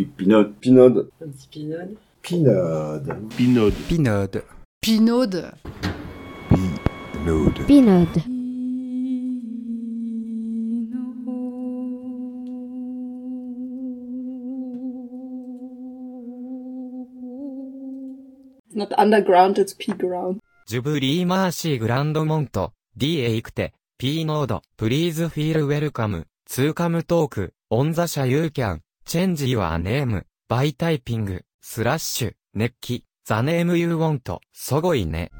Pinode. Pinode. Un petit pinode. Pinode. Pinode. Pinode. Pinode. Pinode. Pinode. It's not underground, it's P-ground. ジュブリーマーシーグランドモント、D へ行くて、P ノード、Please feel welcome, to come talk, on the sha you can, change your name, by typing, /, 熱気、the name you want, すごいね。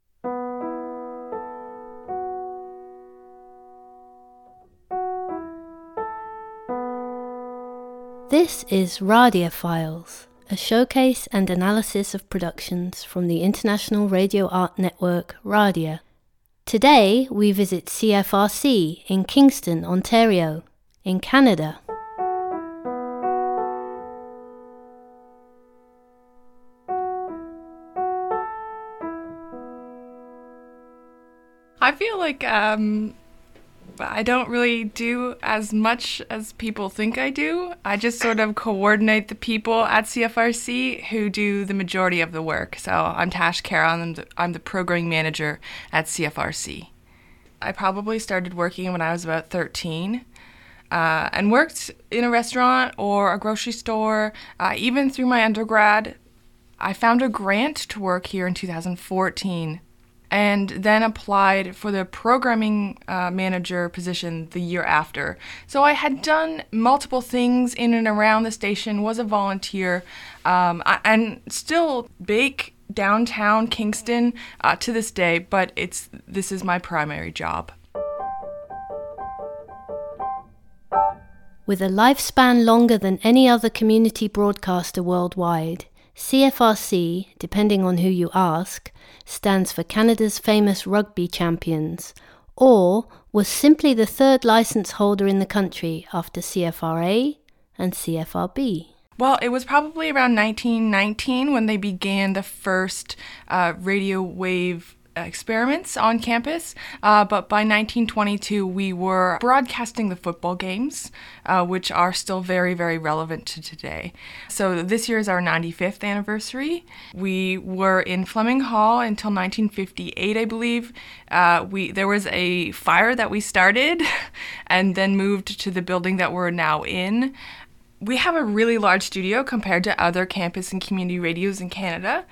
This is Radia Files, a showcase and analysis of productions from the International Radio Art Network, Radia. Today we visit CFRC in Kingston, Ontario, in Canada. I feel like I don't really do as much as people think I do. I just sort of coordinate the people at CFRC who do the majority of the work. So I'm Tash Carroll, I'm the programming manager at CFRC. I probably started working when I was about 13 and worked in a restaurant or a grocery store, even through my undergrad. I found a grant to work here in 2014. And then applied for the programming manager position the year after. So I had done multiple things in and around the station, was a volunteer, and still bake downtown Kingston to this day, but this is my primary job. With a lifespan longer than any other community broadcaster worldwide, CFRC, depending on who you ask, stands for Canada's famous rugby champions, or was simply the third license holder in the country after CFRA and CFRB. Well, it was probably around 1919 when they began the first radio wave experiments on campus, but by 1922 we were broadcasting the football games, which are still very, very relevant to today. So this year is our 95th anniversary. We were in Fleming Hall until 1958, I believe. There was a fire that we started and then moved to the building that we're now in. We have a really large studio compared to other campus and community radios in Canada.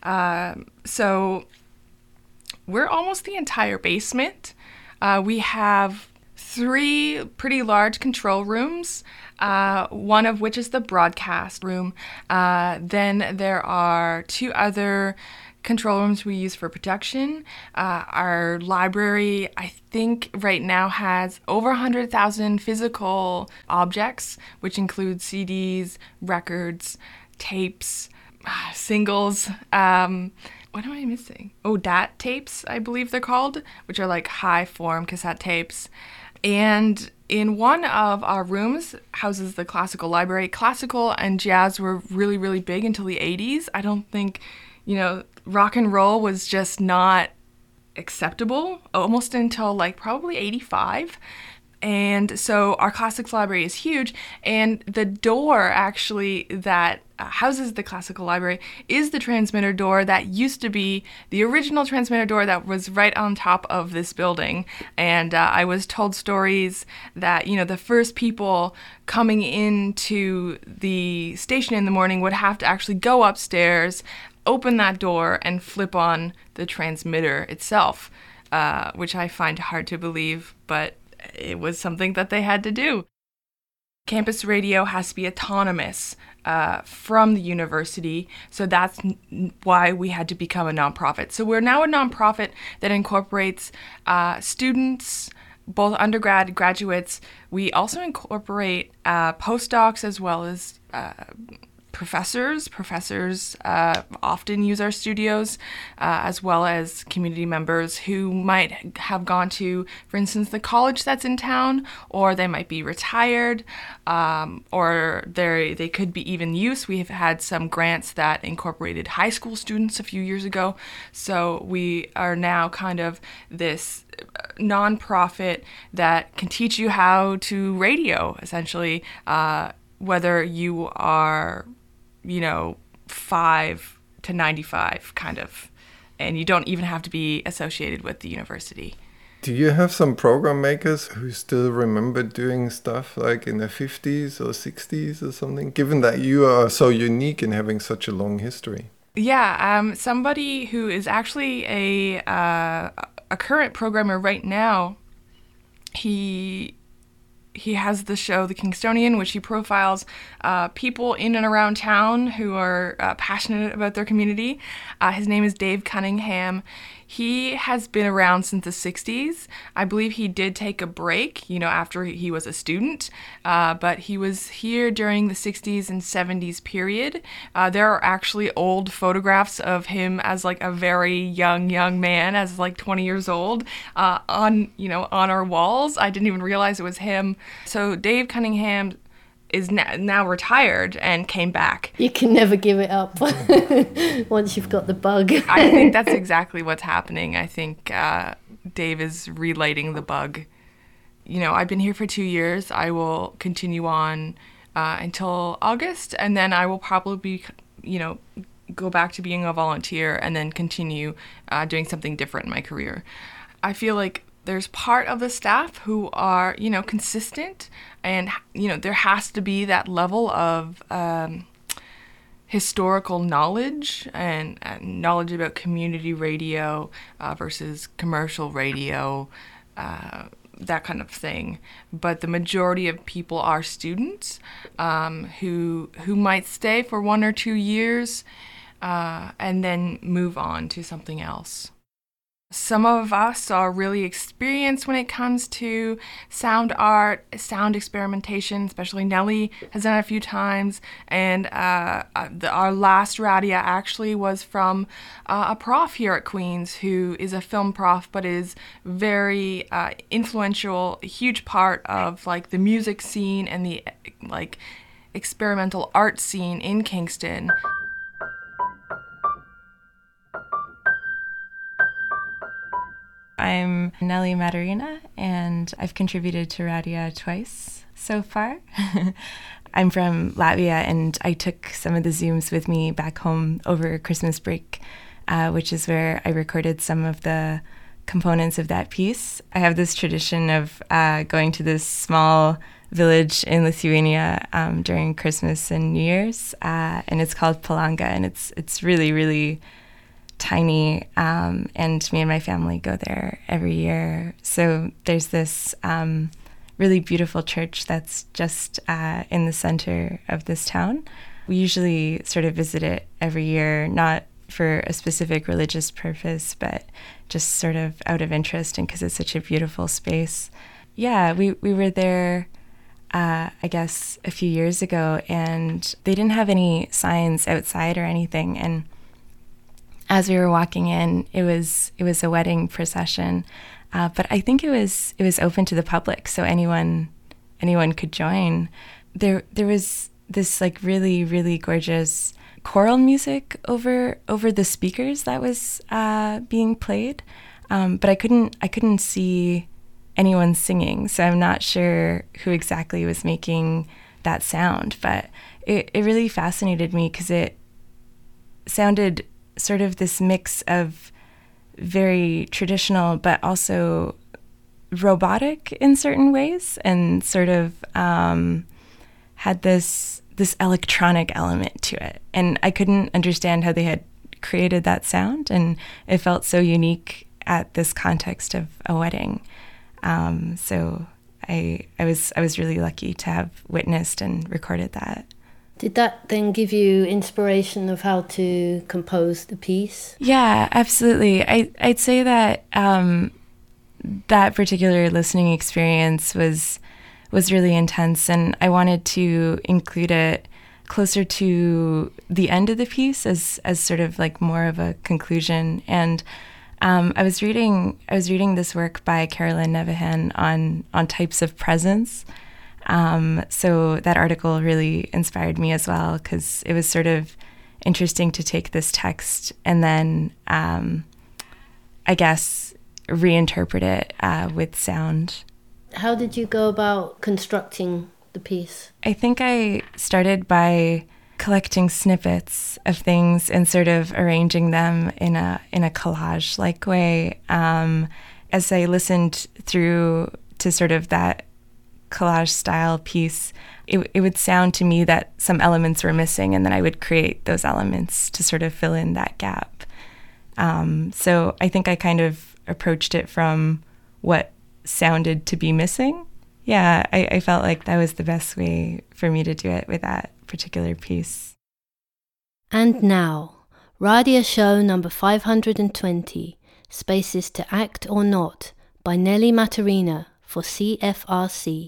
So we're almost the entire basement. We have 3 pretty large control rooms, one of which is the broadcast room. Then there are 2 other control rooms we use for production. Our library, I think, right now has over 100,000 physical objects, which include CDs, records, tapes, singles. What am I missing? Oh, DAT tapes, I believe they're called, which are like high form cassette tapes. And in one of our rooms houses the classical library. Classical and jazz were really, really big until the 80s. I don't think, rock and roll was just not acceptable almost until like probably 85. And so our classics library is huge, and the door actually that houses the classical library is the transmitter door that used to be the original transmitter door that was right on top of this building. And I was told stories that, the first people coming into the station in the morning would have to actually go upstairs, open that door, and flip on the transmitter itself, which I find hard to believe, but it was something that they had to do. Campus radio has to be autonomous from the university, so that's why we had to become a nonprofit. So we're now a nonprofit that incorporates students, both undergrad and graduates. We also incorporate postdocs as well as professors. Professors often use our studios, as well as community members who might have gone to, for instance, the college that's in town, or they might be retired, or they could be even youth. We have had some grants that incorporated high school students a few years ago, so we are now kind of this nonprofit that can teach you how to radio, essentially, whether you are, 5 to 95 kind of, and you don't even have to be associated with the university. Do you have some program makers who still remember doing stuff like in the 50s or 60s or something, given that you are so unique in having such a long history? Yeah, somebody who is actually a current programmer right now, he has the show The Kingstonian, which he profiles people in and around town who are passionate about their community. His name is Dave Cunningham. He has been around since the 60s. I believe he did take a break, after he was a student, but he was here during the 60s and 70s period. There are actually old photographs of him as like a very young man, as like 20 years old, on our walls. I didn't even realize it was him. So Dave Cunningham is now retired and came back. You can never give it up once you've got the bug. I think that's exactly what's happening. I think Dave is relighting the bug. I've been here for 2 years. I will continue on until August, and then I will probably go back to being a volunteer and then continue doing something different in my career. I feel like there's part of the staff who are, consistent, and, there has to be that level of historical knowledge and knowledge about community radio versus commercial radio, that kind of thing. But the majority of people are students who might stay for 1 or 2 years and then move on to something else. Some of us are really experienced when it comes to sound art, sound experimentation, especially Nellie has done it a few times. And our last radia actually was from a prof here at Queen's who is a film prof, but is very influential, a huge part of like the music scene and the like experimental art scene in Kingston. I'm Nellie Maturina, and I've contributed to Radia twice so far. I'm from Latvia, and I took some of the Zooms with me back home over Christmas break, which is where I recorded some of the components of that piece. I have this tradition of going to this small village in Lithuania during Christmas and New Year's, and it's called Palanga, and it's really, really tiny, and me and my family go there every year. So there's this really beautiful church that's just in the center of this town. We usually sort of visit it every year, not for a specific religious purpose, but just sort of out of interest and because it's such a beautiful space. Yeah, we were there, I guess, a few years ago, and they didn't have any signs outside or anything. And as we were walking in, it was a wedding procession, but I think it was open to the public, so anyone could join. There was this like really, really gorgeous choral music over the speakers that was being played, but I couldn't see anyone singing, so I'm not sure who exactly was making that sound. But it really fascinated me because it sounded sort of this mix of very traditional but also robotic in certain ways, and sort of had this electronic element to it. And I couldn't understand how they had created that sound, and it felt so unique at this context of a wedding. So I was really lucky to have witnessed and recorded that. Did that then give you inspiration of how to compose the piece? Yeah, absolutely. I'd say that that particular listening experience was really intense, and I wanted to include it closer to the end of the piece as sort of like more of a conclusion. And I was reading this work by Carolyn Nevahan on types of presence. So that article really inspired me as well, because it was sort of interesting to take this text and then, I guess, reinterpret it with sound. How did you go about constructing the piece? I think I started by collecting snippets of things and sort of arranging them in a collage-like way. As I listened through to sort of that collage-style piece, it would sound to me that some elements were missing, and then I would create those elements to sort of fill in that gap. So I think I kind of approached it from what sounded to be missing. Yeah, I felt like that was the best way for me to do it with that particular piece. And now, Radia Show number 520, Spaces to Act or Not, by Nelly Maturina for CFRC.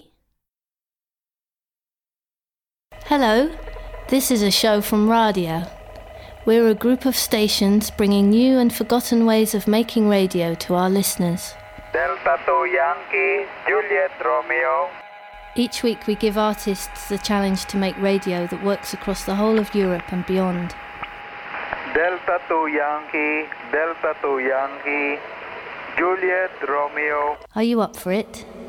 Hello, this is a show from Radia. We're a group of stations bringing new and forgotten ways of making radio to our listeners. Delta 2 Yankee, Juliet Romeo. Each week we give artists the challenge to make radio that works across the whole of Europe and beyond. Delta 2 Yankee, Juliet Romeo. Are you up for it?